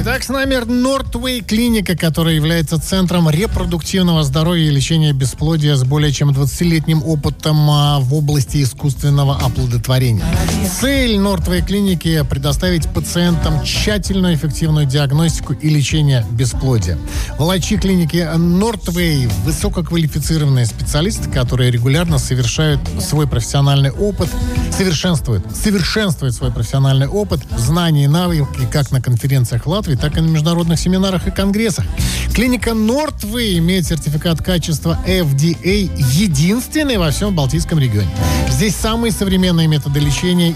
Итак, с нами Northway клиника, которая является центром репродуктивного здоровья и лечения бесплодия с более чем 20-летним опытом в области искусственного оплодотворения. Цель Northway клиники – предоставить пациентам тщательную, эффективную диагностику и лечение бесплодия. Врачи клиники Northway – высококвалифицированные специалисты, которые регулярно совершают свой профессиональный опыт, совершенствуют свой профессиональный опыт, знания и навыки как на конференциях в Латвии, так и на международных семинарах и конгрессах. Клиника Northway имеет сертификат качества FDA, единственный во всем Балтийском регионе. Здесь самые современные методы лечения